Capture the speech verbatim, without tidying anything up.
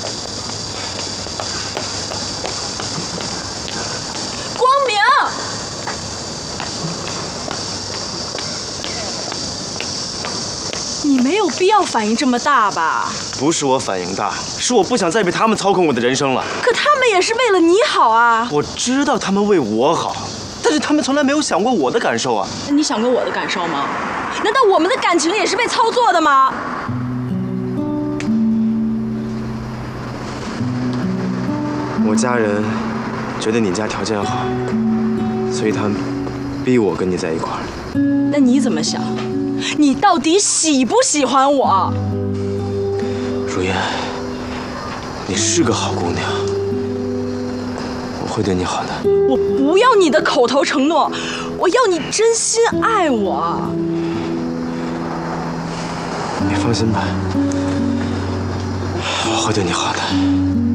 光明，你没有必要反应这么大吧？ 不是我反应大，是我不想再被他们操控我的人生了。 可他们也是为了你好啊！ 我知道他们为我好，但是他们从来没有想过我的感受啊！ 你想过我的感受吗？难道我们的感情也是被操作的吗？ 我家人觉得你家条件好，所以他们逼我跟你在一块儿。 那你怎么想？你到底喜不喜欢我？ 如烟，你是个好姑娘，我会对你好的。 我不要你的口头承诺，我要你真心爱我。 你放心吧，我会对你好的。